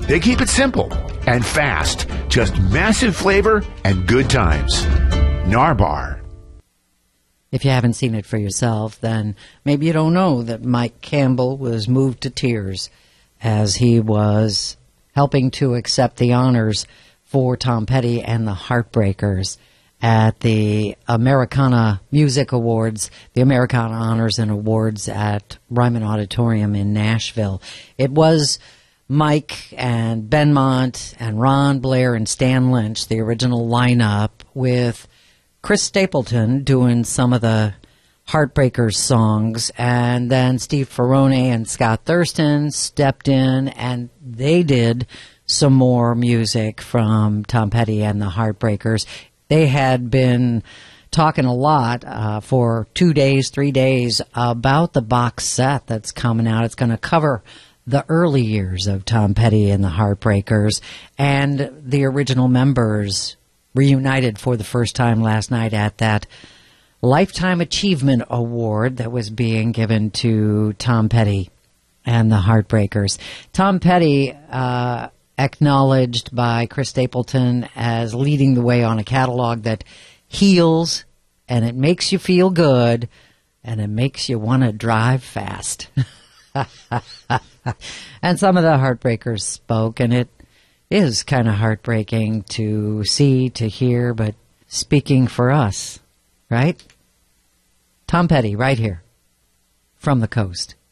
They keep it simple and fast, just massive flavor and good times. Narbar. If you haven't seen it for yourself, then maybe you don't know that Mike Campbell was moved to tears as he was helping to accept the honors for Tom Petty and the Heartbreakers at the Americana Music Awards, the Americana Honors and Awards at Ryman Auditorium in Nashville. It was Mike and Benmont and Ron Blair and Stan Lynch, the original lineup, with Chris Stapleton doing some of the Heartbreakers songs, and then Steve Ferrone and Scott Thurston stepped in and they did some more music from Tom Petty and the Heartbreakers. They had been talking a lot for 2 days, 3 days about the box set that's coming out. It's going to cover the early years of Tom Petty and the Heartbreakers, and the original members reunited for the first time last night at that Lifetime Achievement Award that was being given to Tom Petty and the Heartbreakers. Tom Petty, acknowledged by Chris Stapleton as leading the way on a catalog that heals, and it makes you feel good, and it makes you want to drive fast. And some of the Heartbreakers spoke, and it is kind of heartbreaking to see, to hear, but speaking for us, right? Tom Petty, right here, from the coast.